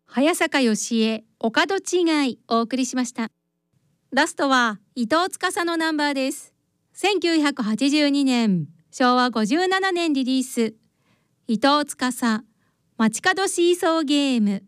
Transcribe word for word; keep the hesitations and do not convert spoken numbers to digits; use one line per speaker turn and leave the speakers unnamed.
早坂義恵お門違いお送りしました。ラストは伊藤司のナンバーです。せんきゅうひゃくはちじゅうにねんしょうわごじゅうななねんリリース、伊藤司街角シーソーゲーム。